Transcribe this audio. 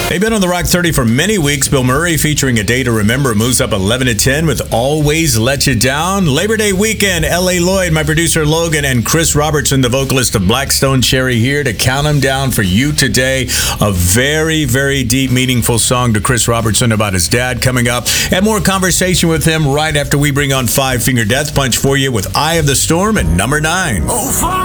They've been on the Rock 30 for many weeks. Bill Murray featuring A Day to Remember moves up 11 to 10 with Always Let You Down. Labor Day weekend, L.A. Lloyd, my producer Logan, and Chris Robertson, the vocalist of Blackstone Cherry, here to count them down for you today. A very, very deep, meaningful song to Chris Robertson about his dad coming up. And more conversation with him right after we bring on Five Finger Death Punch for you with Eye of the Storm at number 9. Oh,